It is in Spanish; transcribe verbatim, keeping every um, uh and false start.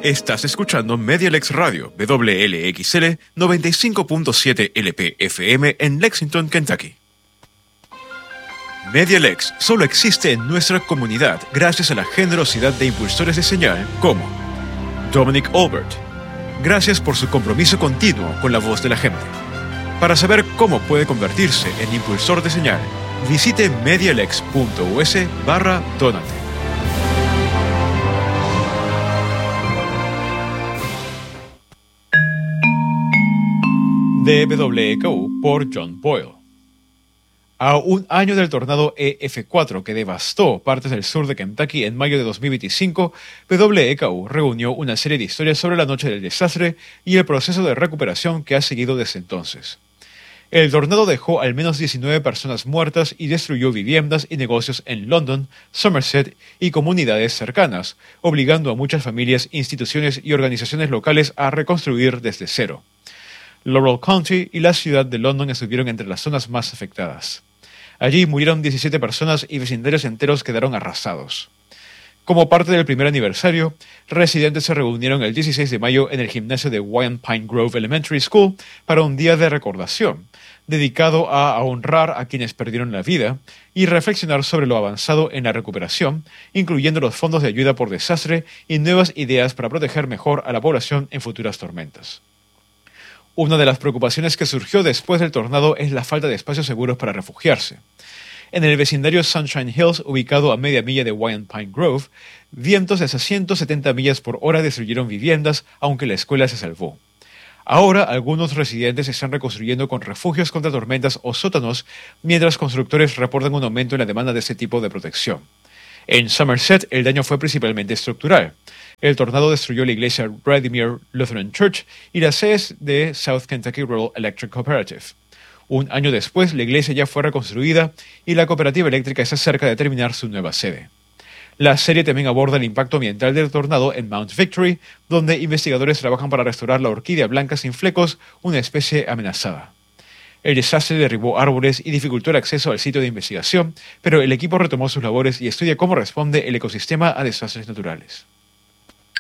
Estás escuchando Medialex Radio, W L X L noventa y cinco punto siete L P F M en Lexington, Kentucky. Medialex solo existe en nuestra comunidad gracias a la generosidad de impulsores de señal como Dominic Albert. Gracias por su compromiso continuo con la voz de la gente. Para saber cómo puede convertirse en impulsor de señal, visite medialex.us barra donate. De W K U por John Boyle. A un año del tornado E F cuatro que devastó partes del sur de Kentucky en mayo de dos mil veinticinco, W K U reunió una serie de historias sobre la noche del desastre y el proceso de recuperación que ha seguido desde entonces. El tornado dejó al menos diecinueve personas muertas y destruyó viviendas y negocios en London, Somerset y comunidades cercanas, obligando a muchas familias, instituciones y organizaciones locales a reconstruir desde cero. Laurel County y la ciudad de London estuvieron entre las zonas más afectadas. Allí murieron diecisiete personas y vecindarios enteros quedaron arrasados. Como parte del primer aniversario, residentes se reunieron el dieciséis de mayo en el gimnasio de Wyan Pine Grove Elementary School para un día de recordación, dedicado a honrar a quienes perdieron la vida y reflexionar sobre lo avanzado en la recuperación, incluyendo los fondos de ayuda por desastre y nuevas ideas para proteger mejor a la población en futuras tormentas. Una de las preocupaciones que surgió después del tornado es la falta de espacios seguros para refugiarse. En el vecindario Sunshine Hills, ubicado a media milla de Wyan Pine Grove, vientos de hasta ciento setenta millas por hora destruyeron viviendas, aunque la escuela se salvó. Ahora, algunos residentes están reconstruyendo con refugios contra tormentas o sótanos, mientras constructores reportan un aumento en la demanda de este tipo de protección. En Somerset, el daño fue principalmente estructural. El tornado destruyó la iglesia Radimere Lutheran Church y las sedes de South Kentucky Rural Electric Cooperative. Un año después, la iglesia ya fue reconstruida y la cooperativa eléctrica está cerca de terminar su nueva sede. La serie también aborda el impacto ambiental del tornado en Mount Victory, donde investigadores trabajan para restaurar la orquídea blanca sin flecos, una especie amenazada. El desastre derribó árboles y dificultó el acceso al sitio de investigación, pero el equipo retomó sus labores y estudia cómo responde el ecosistema a desastres naturales.